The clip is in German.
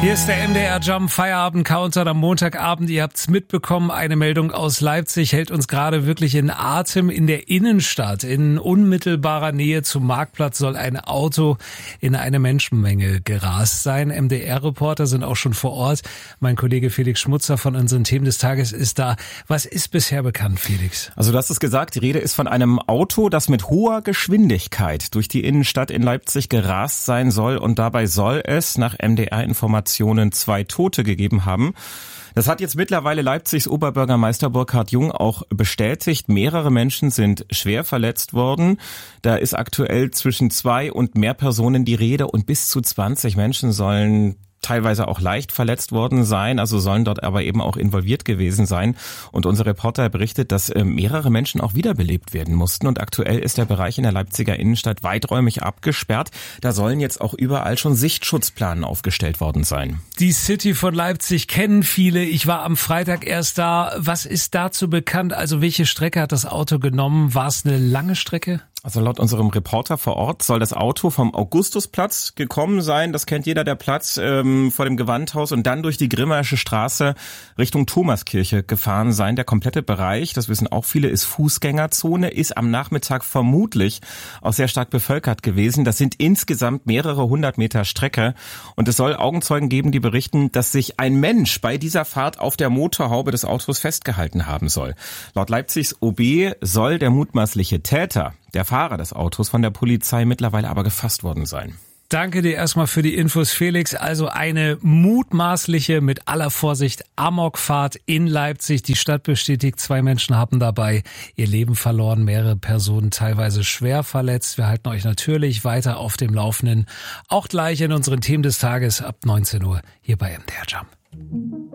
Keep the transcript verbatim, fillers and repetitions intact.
Hier ist der M D R Jump Feierabend Countdown am Montagabend. Ihr habt's mitbekommen, eine Meldung aus Leipzig hält uns gerade wirklich in Atem. In der Innenstadt, in unmittelbarer Nähe zum Marktplatz, soll ein Auto in eine Menschenmenge gerast sein. M D R-Reporter sind auch schon vor Ort. Mein Kollege Felix Schmutzer von unseren Themen des Tages ist da. Was ist bisher bekannt, Felix? Also du hast es gesagt, die Rede ist von einem Auto, das mit hoher Geschwindigkeit durch die Innenstadt in Leipzig gerast sein soll. Und dabei soll es nach M D R-Informationen zwei Tote gegeben haben. Das hat jetzt mittlerweile Leipzigs Oberbürgermeister Burkhard Jung auch bestätigt. Mehrere Menschen sind schwer verletzt worden. Da ist aktuell zwischen zwei und mehr Personen die Rede und bis zu zwanzig Menschen sollen teilweise auch leicht verletzt worden sein, also sollen dort aber eben auch involviert gewesen sein. Und unser Reporter berichtet, dass mehrere Menschen auch wiederbelebt werden mussten. Und aktuell ist der Bereich in der Leipziger Innenstadt weiträumig abgesperrt. Da sollen jetzt auch überall schon Sichtschutzplanen aufgestellt worden sein. Die City von Leipzig kennen viele. Ich war am Freitag erst da. Was ist dazu bekannt? Also welche Strecke hat das Auto genommen? War es eine lange Strecke? Also laut unserem Reporter vor Ort soll das Auto vom Augustusplatz gekommen sein. Das kennt jeder, der Platz ähm, vor dem Gewandhaus, und dann durch die Grimmaische Straße Richtung Thomaskirche gefahren sein. Der komplette Bereich, das wissen auch viele, ist Fußgängerzone, ist am Nachmittag vermutlich auch sehr stark bevölkert gewesen. Das sind insgesamt mehrere hundert Meter Strecke. Und es soll Augenzeugen geben, die berichten, dass sich ein Mensch bei dieser Fahrt auf der Motorhaube des Autos festgehalten haben soll. Laut Leipzigs O B soll der mutmaßliche Täter, der Fahrer des Autos, von der Polizei mittlerweile aber gefasst worden sein. Danke dir erstmal für die Infos, Felix. Also eine mutmaßliche, mit aller Vorsicht, Amokfahrt in Leipzig. Die Stadt bestätigt, zwei Menschen haben dabei ihr Leben verloren, mehrere Personen teilweise schwer verletzt. Wir halten euch natürlich weiter auf dem Laufenden. Auch gleich in unseren Themen des Tages ab neunzehn Uhr hier bei M D R Jump.